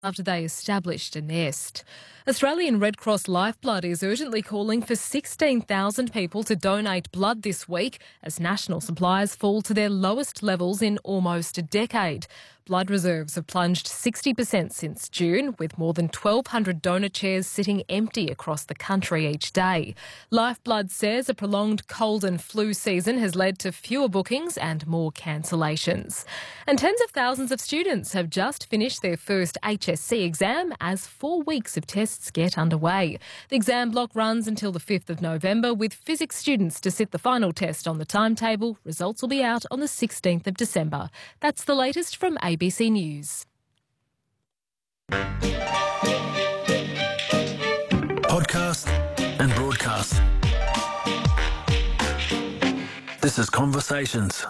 after they established a nest. Australian Red Cross Lifeblood is urgently calling for 16,000 people to donate blood this week as national supplies fall to their lowest levels in almost a decade. Blood reserves have plunged 60% since June, with more than 1,200 donor chairs sitting empty across the country each day. Lifeblood says a prolonged cold and flu season has led to fewer bookings and more cancellations. And tens of thousands of students have just finished their first HSC exam as 4 weeks of tests get underway. The exam block runs until the 5th of November, with physics students to sit the final test on the timetable. Results will be out on the 16th of December. That's the latest from ABC News. Podcast and broadcast. This is Conversations.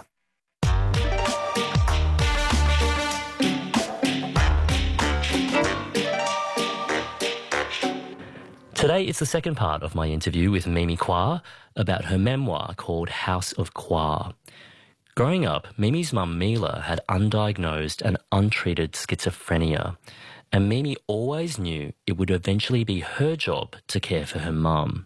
Today is the second part of my interview with Mimi Kwa about her memoir called House of Kwa. Growing up, Mimi's mum Mila had undiagnosed and untreated schizophrenia, and Mimi always knew it would eventually be her job to care for her mum.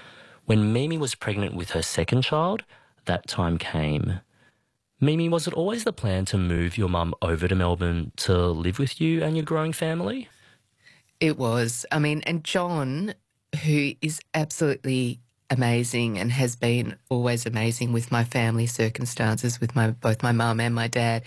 When Mimi was pregnant with her second child, that time came. Mimi, was it always the plan to move your mum over to Melbourne to live with you and your growing family? It was. And John, who is absolutely amazing and has been always amazing with my family circumstances, with both my mum and my dad,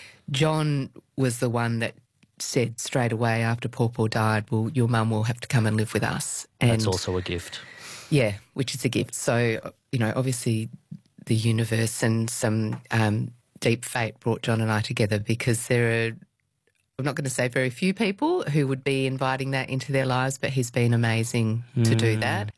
John was the one that said straight away after Paul died, well, your mum will have to come and live with us. And that's also a gift. Yeah, which is a gift. So, obviously the universe and some deep fate brought John and I together, because there are, I'm not going to say very few people who would be inviting that into their lives, but he's been amazing to do that.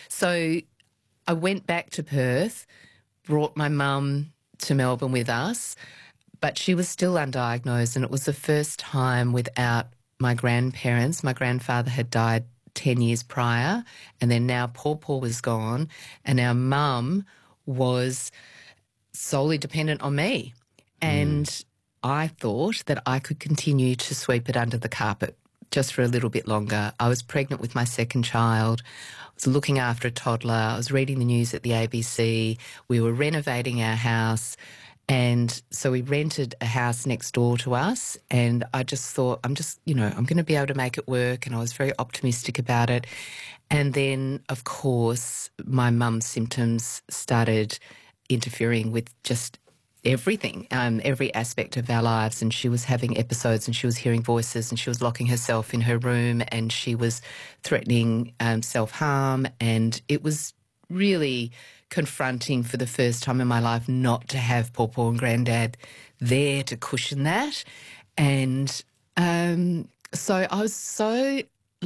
So I went back to Perth, brought my mum to Melbourne with us, but she was still undiagnosed, and it was the first time without my grandparents. My grandfather had died 10 years prior, and then now Paul was gone, and our mum was solely dependent on me. And I thought that I could continue to sweep it under the carpet just for a little bit longer. I was pregnant with my second child. I was looking after a toddler. I was reading the news at the ABC. We were renovating our house. And so we rented a house next door to us. And I just thought, I'm going to be able to make it work. And I was very optimistic about it. And then, of course, my mum's symptoms started interfering with just everything, every aspect of our lives, and she was having episodes, and she was hearing voices, and she was locking herself in her room, and she was threatening self-harm, and it was really confronting for the first time in my life not to have Paul and Granddad there to cushion that. And so I was so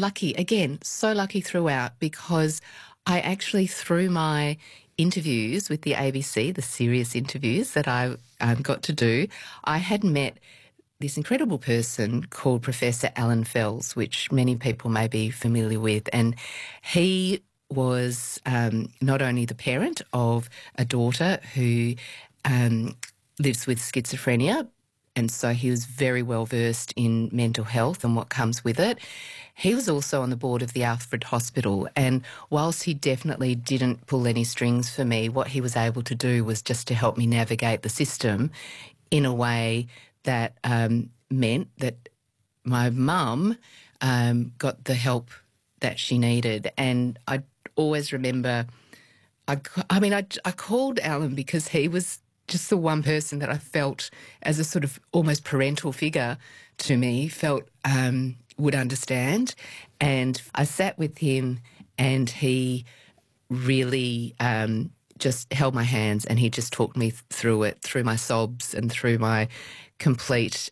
lucky throughout, because I actually, through my interviews with the ABC, the serious interviews that I got to do, I had met this incredible person called Professor Alan Fells, which many people may be familiar with. And he was not only the parent of a daughter who lives with schizophrenia, and so he was very well versed in mental health and what comes with it. He was also on the board of the Alfred Hospital, and whilst he definitely didn't pull any strings for me, what he was able to do was just to help me navigate the system in a way that meant that my mum got the help that she needed. And I always remember, I called Alan because he was just the one person that I felt as a sort of almost parental figure to me, felt would understand. And I sat with him, and he really just held my hands, and he just talked me through it, through my sobs and through my complete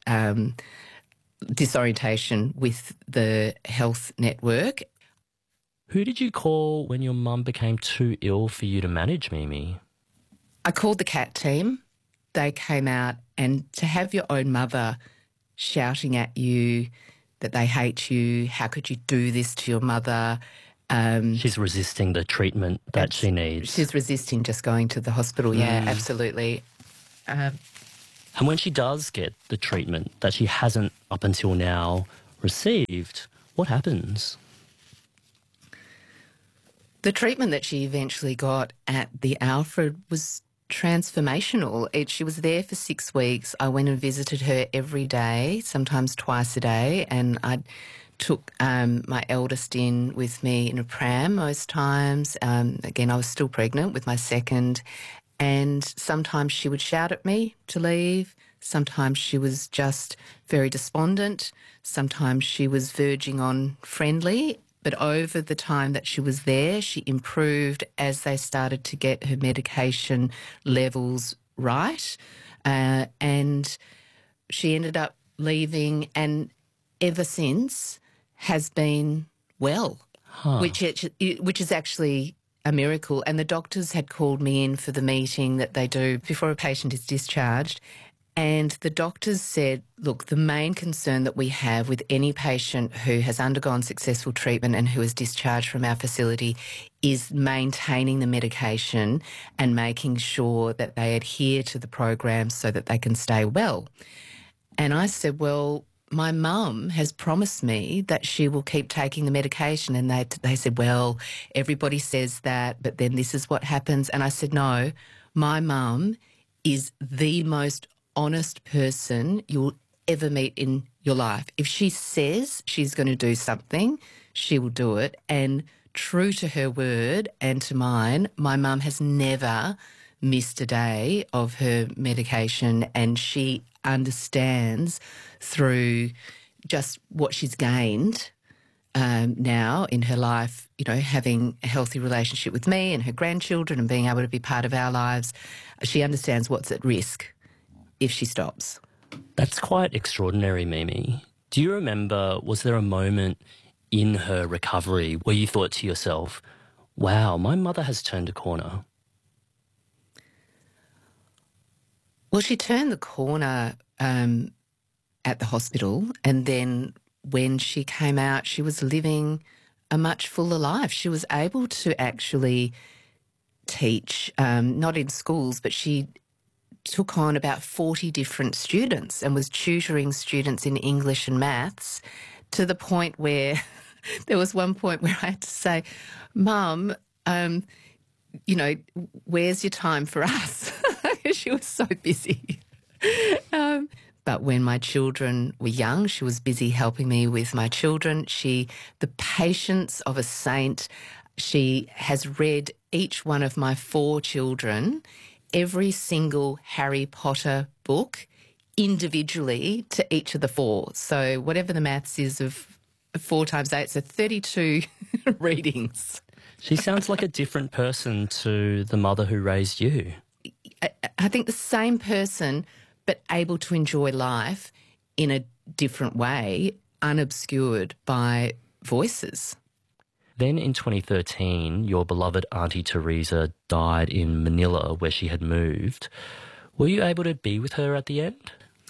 disorientation with the health network. Who did you call when your mum became too ill for you to manage, Mimi? I called the CAT team. They came out, and to have your own mother shouting at you that they hate you, how could you do this to your mother? She's resisting the treatment that she needs. She's resisting just going to the hospital, yeah, absolutely. And when she does get the treatment that she hasn't up until now Received? What happens? The treatment that she eventually got at the Alfred was transformational. She was there for 6 weeks. I went and visited her every day, sometimes twice a day, and I took my eldest in with me in a pram most times. Again, I was still pregnant with my second, and sometimes she would shout at me to leave. Sometimes she was just very despondent. Sometimes she was verging on friendly. But over the time that she was there, she improved as they started to get her medication levels right. And she ended up leaving and ever since has been well, which is actually a miracle. And the doctors had called me in for the meeting that they do before a patient is discharged. And the doctors said, look, the main concern that we have with any patient who has undergone successful treatment and who is discharged from our facility is maintaining the medication and making sure that they adhere to the program so that they can stay well. And I said, well, my mum has promised me that she will keep taking the medication. And they said, well, everybody says that, but then this is what happens. And I said, no, my mum is the most honest person you'll ever meet in your life. If she says she's going to do something, she will do it. And true to her word and to mine, my mum has never missed a day of her medication, and she understands through just what she's gained now in her life, you know, having a healthy relationship with me and her grandchildren and being able to be part of our lives. She understands what's at risk if she stops. That's quite extraordinary, Mimi. Do you remember, was there a moment in her recovery where you thought to yourself, wow, my mother has turned a corner? Well, she turned the corner at the hospital, and then when she came out, she was living a much fuller life. She was able to actually teach, not in schools, but she took on about 40 different students and was tutoring students in English and maths, to the point where there was one point where I had to say, Mum, you know, where's your time for us? She was so busy. But when my children were young, she was busy helping me with my children. The patience of a saint. She has read each one of my 4 children every single Harry Potter book individually to each of the 4. So whatever the maths is of 4 times 8, so 32 readings. She sounds like a different person to the mother who raised you. I think the same person, but able to enjoy life in a different way, unobscured by voices. Then in 2013, your beloved Auntie Teresa died in Manila, where she had moved. Were you able to be with her at the end?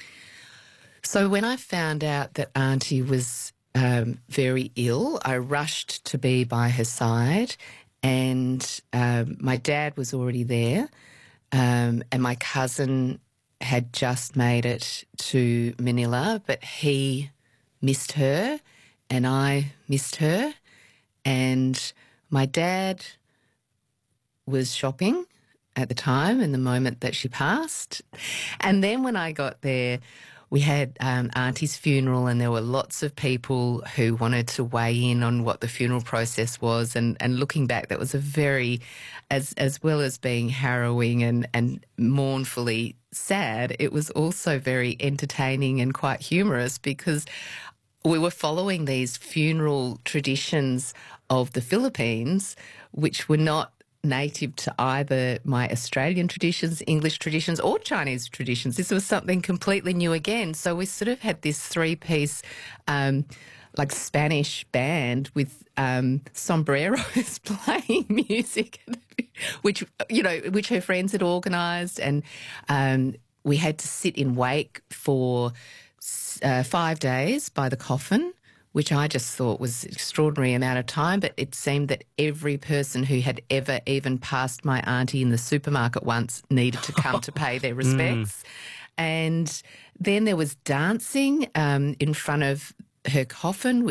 So when I found out that Auntie was very ill, I rushed to be by her side, and my dad was already there, and my cousin had just made it to Manila, but he missed her and I missed her. And my dad was shopping at the time in the moment that she passed. And then when I got there, we had Auntie's funeral, and there were lots of people who wanted to weigh in on what the funeral process was. And looking back, that was a very, as well as being harrowing and mournfully sad, it was also very entertaining and quite humorous, because we were following these funeral traditions of the Philippines, which were not native to either my Australian traditions, English traditions, or Chinese traditions. This was something completely new again. So we sort of had this 3-piece like Spanish band with sombreros playing music, which her friends had organised, and we had to sit in wake for 5 days by the coffin, which I just thought was an extraordinary amount of time. But it seemed that every person who had ever even passed my auntie in the supermarket once needed to come to pay their respects. And then there was dancing in front of her coffin,